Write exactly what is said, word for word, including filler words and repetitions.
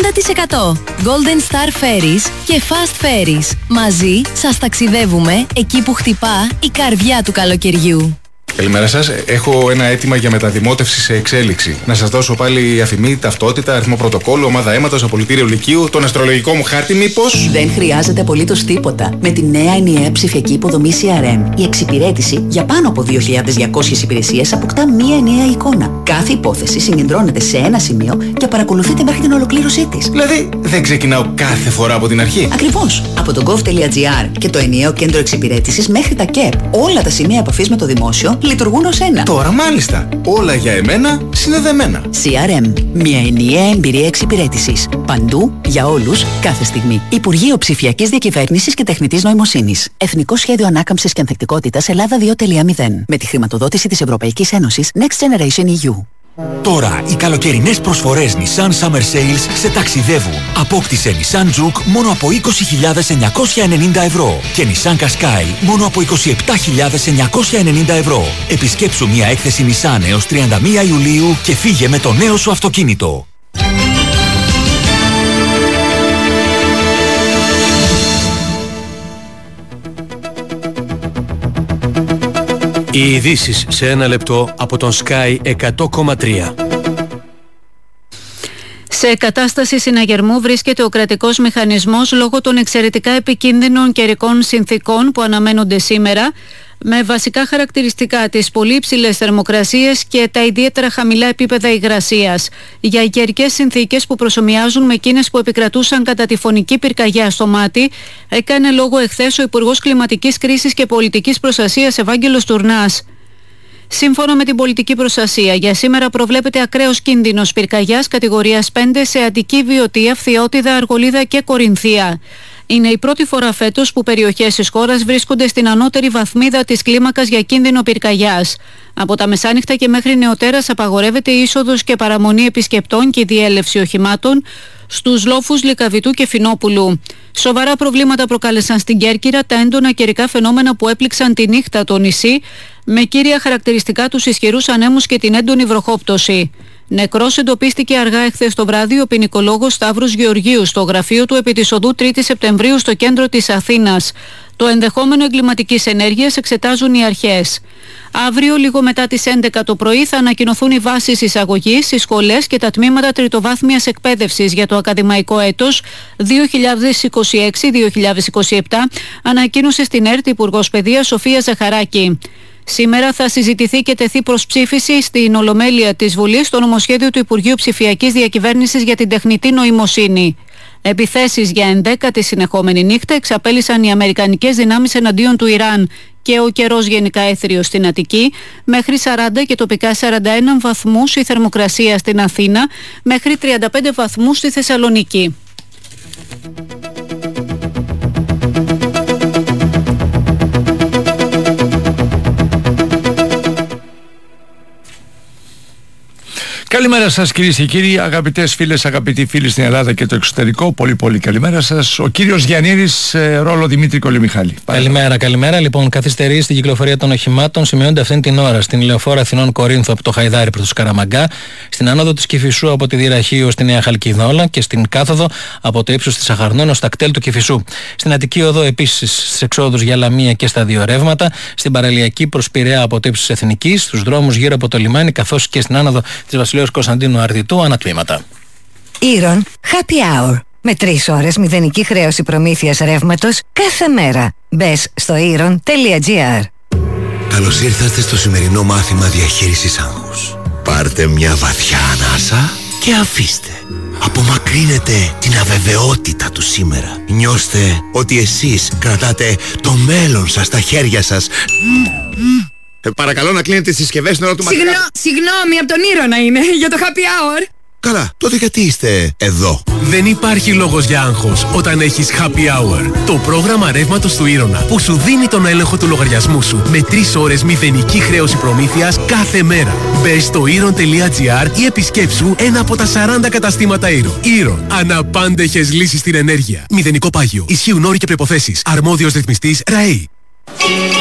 πενήντα τοις εκατό. Golden Star Ferries και Fast Ferries. Μαζί σας ταξιδεύουμε εκεί που χτυπά η καρδιά του καλοκαιριού. Καλημέρα σας. Έχω ένα αίτημα για μεταδημότευση σε εξέλιξη. Να σας δώσω πάλι αφημί, ταυτότητα, αριθμό πρωτοκόλλου, ομάδα αίματος, απολυτήριο λυκείου, τον αστρολογικό μου χάρτη, μήπως? Δεν χρειάζεται απολύτως τίποτα. Με τη νέα ενιαία ψηφιακή υποδομή σι αρ εμ, η εξυπηρέτηση για πάνω από δύο χιλιάδες διακόσιες υπηρεσίες αποκτά μία ενιαία εικόνα. Κάθε υπόθεση συγκεντρώνεται σε ένα σημείο και παρακολουθείται μέχρι την ολοκλήρωσή της. Δηλαδή, δεν ξεκινάω κάθε φορά από την αρχή. Ακριβώς. Από το gov.gr και το ενιαίο κέντρο εξυπηρέτησης μέχρι τα ΚΕΠ, όλα τα σημεία επαφής με το δημόσιο λειτουργούν ως ένα. Τώρα μάλιστα. Όλα για εμένα συνδεδεμένα. σι αρ εμ. Μια ενιαία εμπειρία εξυπηρέτησης. Παντού, για όλους, κάθε στιγμή. Υπουργείο Ψηφιακής Διακυβέρνησης και Τεχνητής Νοημοσύνης. Εθνικό Σχέδιο Ανάκαμψης και Ανθεκτικότητας Ελλάδα δύο κόμμα μηδέν. Με τη χρηματοδότηση της Ευρωπαϊκής Ένωσης Next Generation ι γιου. Τώρα οι καλοκαιρινές προσφορές Nissan Summer Sales σε ταξιδεύουν. Απόκτησε Nissan Juke μόνο από είκοσι χιλιάδες εννιακόσια ενενήντα ευρώ και Nissan Qashqai μόνο από είκοσι επτά χιλιάδες εννιακόσια ενενήντα ευρώ. Επισκέψου μια έκθεση Nissan έως τριάντα μία Ιουλίου και φύγε με το νέο σου αυτοκίνητο. Οι ειδήσεις σε ένα λεπτό από τον Sky εκατό κόμμα τρία. Σε κατάσταση συναγερμού βρίσκεται ο κρατικός μηχανισμός λόγω των εξαιρετικά επικίνδυνων καιρικών συνθήκων που αναμένονται σήμερα, με βασικά χαρακτηριστικά τις πολύ υψηλές θερμοκρασίες και τα ιδιαίτερα χαμηλά επίπεδα υγρασίας. Για καιρικές συνθήκες που προσομοιάζουν με εκείνες που επικρατούσαν κατά τη φωνική πυρκαγιά στο Μάτι, έκανε λόγο εχθές ο Υπουργός Κλιματικής Κρίσης και Πολιτικής Προστασίας Ευάγγελος Τουρνάς. Σύμφωνα με την πολιτική προστασία, για σήμερα προβλέπεται ακραίος κίνδυνος πυρκαγιάς κατηγορίας πέντε σε Αττική, Βιωτία, Φθιώτιδα, Αργολίδα και Κορινθία. Είναι η πρώτη φορά φέτος που περιοχές της χώρας βρίσκονται στην ανώτερη βαθμίδα της κλίμακας για κίνδυνο πυρκαγιάς. Από τα μεσάνυχτα και μέχρι νεοτέρας απαγορεύεται η είσοδος και παραμονή επισκεπτών και η διέλευση οχημάτων στους λόφους Λυκαβητού και Φινόπουλου. Σοβαρά προβλήματα προκάλεσαν στην Κέρκυρα τα έντονα καιρικά φαινόμενα που έπληξαν τη νύχτα το νησί, με κύρια χαρακτηριστικά τους ισχυρούς ανέμους και την έντονη βροχόπτωση. Νεκρός εντοπίστηκε αργά εχθές το βράδυ ο ποινικολόγος Σταύρος Γεωργίου στο γραφείο του επί της οδού τρίτη Σεπτεμβρίου στο κέντρο της Αθήνας. Το ενδεχόμενο εγκληματικής ενέργειας εξετάζουν οι αρχές. Αύριο, λίγο μετά τις έντεκα το πρωί, θα ανακοινωθούν οι βάσεις εισαγωγής στις σχολές και τα τμήματα τριτοβάθμιας εκπαίδευσης για το ακαδημαϊκό έτος δύο χιλιάδες είκοσι έξι δύο χιλιάδες είκοσι επτά, ανακοίνωσε στην ΕΡΤ Υπουργός Παιδείας Σοφία Ζαχαράκη. Σήμερα θα συζητηθεί και τεθεί προς ψήφιση στην Ολομέλεια της Βουλής το νομοσχέδιο του Υπουργείου Ψηφιακής Διακυβέρνησης για την τεχνητή νοημοσύνη. Επιθέσεις για ενδέκατη συνεχόμενη νύχτα εξαπέλυσαν οι αμερικανικές δυνάμεις εναντίον του Ιράν και ο καιρός γενικά έθριος στην Αττική, μέχρι σαράντα και τοπικά σαράντα ένα βαθμούς η θερμοκρασία στην Αθήνα, μέχρι τριάντα πέντε βαθμούς στη Θεσσαλονίκη. Καλημέρα σας κυρίες και κύριοι, αγαπητές φίλες, αγαπητοί φίλοι στην Ελλάδα και το εξωτερικό. Πολύ πολύ καλημέρα σας. Ο κύριος Γιαννίδης, ρόλο Δημήτρη Κολυμιχάλη. Καλημέρα, καλημέρα. Λοιπόν, καθυστερεί στην κυκλοφορία των οχημάτων σημειώνεται αυτήν την ώρα στην Λεωφόρο Αθηνών Κορίνθου από το Χαϊδάρι προς το Σκαραμαγκά, στην άνοδο της Κηφισού από τη Δυραχή ως τη Νέα Χαλκιδόνη και στην κάθοδο από το ύψος της Αχαρνών ως τα κτέλ του Κηφισού. Στην Αττική Οδό επίσης στις εξόδους για Λαμία και στα δύο ρεύματα, στην παραλιακή προς Πειραιά από το ύψος της Εθνικής, στους δρόμους γύρω από το λιμάνι καθώς και στην άνοδο της Βασιλέως Κωνσταντίνου Αρδιτού ανατμήματα. Ήρων Happy Hour. Με τρεις ώρες μηδενική χρέωση προμήθειας ρεύματος κάθε μέρα. Μπες στο ήρων τελεία τζι άρ. Καλώς ήρθατε στο σημερινό μάθημα διαχείρισης άγχους. Πάρτε μια βαθιά ανάσα και αφήστε. Απομακρύνετε την αβεβαιότητα του σήμερα. Νιώστε ότι εσείς κρατάτε το μέλλον σας στα χέρια σας. Ε, παρακαλώ να κλείνετε τις συσκευές στην ώρα του μαθήματος. Συγγνώ, συγγνώμη, από τον Ήρωνα είναι, για το happy hour. Καλά, τότε γιατί είστε εδώ? Δεν υπάρχει λόγος για άγχος όταν έχεις Happy Hour. Το πρόγραμμα ρεύματος του Ήρωνα που σου δίνει τον έλεγχο του λογαριασμού σου με τρεις ώρες μηδενική χρέωση προμήθειας κάθε μέρα. Μπες στο ήρων τελεία τζι άρ ή επισκέψου ένα από τα σαράντα καταστήματα Ήρων. Ήρων. Αναπάντεχες λύσεις στην ενέργεια. Μηδενικό πάγιο. Ισχύουν όροι και προϋποθέσεις. Αρμόδιος ρυθμιστής ΡΑΕΗ.